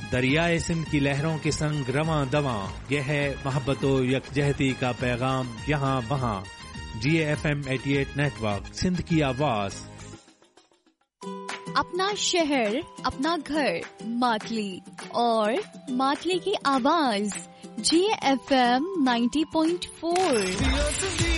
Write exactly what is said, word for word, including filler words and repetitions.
दरियाए सिंध की लहरों के संग रवां दवां, यह है मोहब्बतो यकजहती का पैगाम यहाँ वहाँ। जी एफ एम अठासी नेटवर्क, सिंध की आवाज। अपना शहर, अपना घर, मातली और मातली की आवाज। जी एफ एम नब्बे पॉइंट चार।